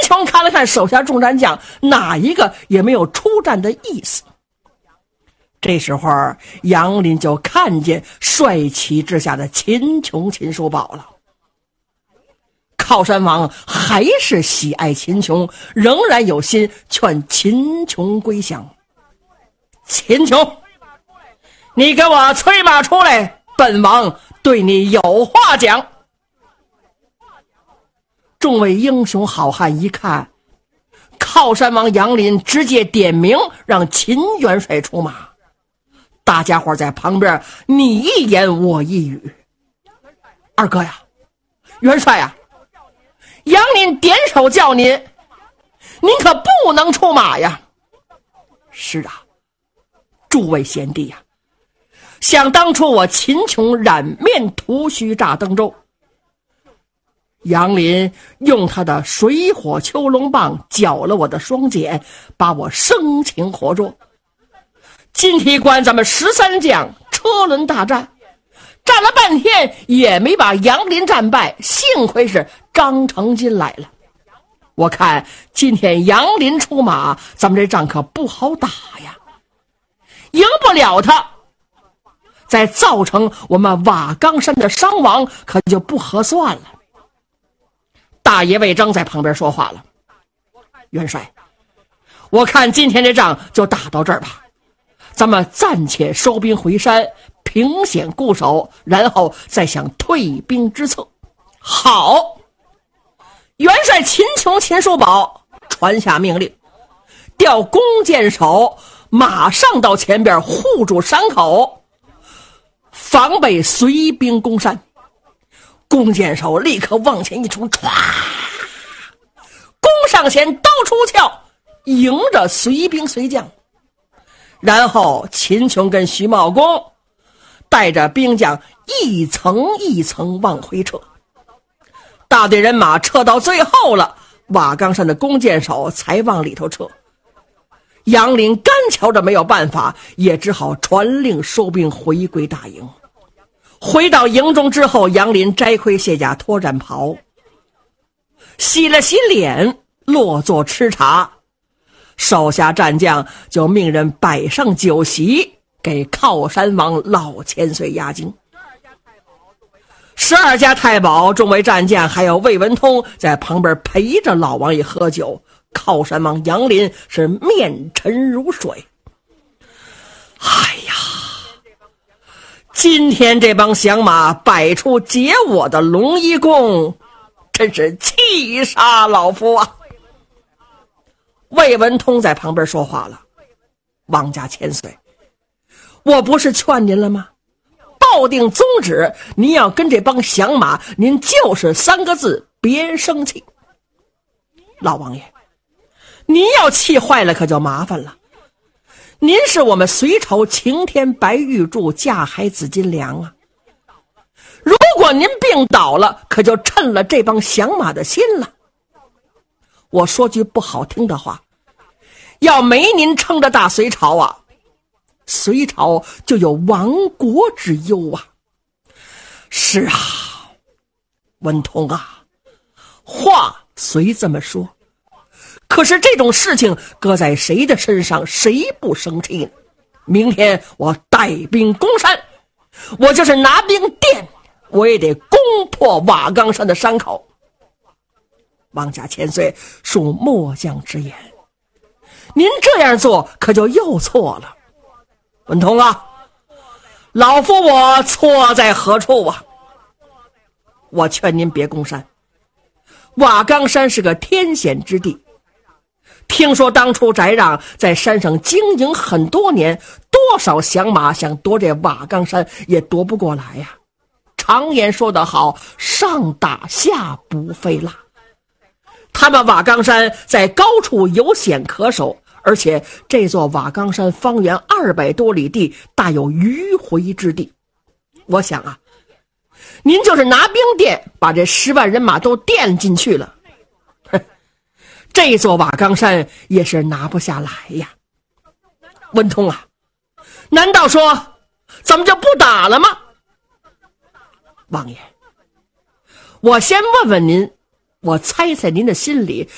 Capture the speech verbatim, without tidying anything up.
双看了看手下众战将，哪一个也没有出战的意思。这时候杨林就看见帅旗之下的秦琼、秦叔宝了。靠山王还是喜爱秦琼，仍然有心劝秦琼归降。秦琼，你给我催马出来，本王对你有话讲。众位英雄好汉一看，靠山王杨林直接点名让秦元帅出马，大家伙在旁边你一言我一语。二哥呀，元帅呀，杨林点手叫您，您可不能出马呀。是啊，诸位贤弟呀，想当初我秦琼染面涂须炸登州，杨林用他的水火秋龙棒绞了我的双锏，把我生擒活捉。金提关咱们十三将车轮大战，战了半天也没把杨林战败，幸亏是张成金来了。我看今天杨林出马，咱们这仗可不好打呀，赢不了他，再造成我们瓦岗山的伤亡，可就不合算了。大爷魏征在旁边说话了，元帅，我看今天这仗就打到这儿吧，咱们暂且收兵回山，凭险固守，然后再想退兵之策。好，元帅秦琼、秦叔宝传下命令，调弓箭手马上到前边护住山口，防备随兵攻山。弓箭手立刻往前一冲，唰，弓上弦，刀出鞘，迎着随兵随将。然后秦琼跟徐茂公带着兵将一层一层往回撤，大队人马撤到最后了，瓦岗山的弓箭手才往里头撤。杨林干瞧着没有办法，也只好传令收兵回归大营。回到营中之后，杨林摘盔卸甲脱战袍，洗了洗脸，落座吃茶，手下战将就命人摆上酒席，给靠山王老千岁压惊。十二家太保众位战将还有魏文通在旁边陪着老王爷喝酒，靠山王杨林是面沉如水。哎呀，今天这帮响马摆出解我的龙一弓，真是气杀老夫啊！魏文通在旁边说话了，王家千岁，我不是劝您了吗？抱定宗旨，您要跟这帮响马，您就是三个字，别生气。老王爷，您要气坏了可就麻烦了。您是我们隋朝擎天白玉柱架海紫金梁啊，如果您病倒了，可就趁了这帮响马的心了。我说句不好听的话，要没您撑着大隋朝啊，隋朝就有亡国之忧啊。是啊，文通啊，话虽这么说，可是这种事情搁在谁的身上，谁不生气呢？明天我带兵攻山，我就是拿兵垫，我也得攻破瓦岗山的山口。王家千岁恕末将直言，您这样做可就又错了。文通啊，老夫我错在何处啊？我劝您别攻山，瓦岗山是个天险之地，听说当初翟让在山上经营很多年，多少响马想夺这瓦岗山也夺不过来呀。常言说得好，上打下不费蜡。他们瓦岗山在高处有险可守，而且这座瓦岗山方圆二百多里地，大有迂回之地。我想啊，您就是拿兵垫，把这十万人马都垫进去了，哼，这座瓦岗山也是拿不下来呀。文通啊，难道说咱们就不打了吗？王爷，我先问问您，我猜猜您的心里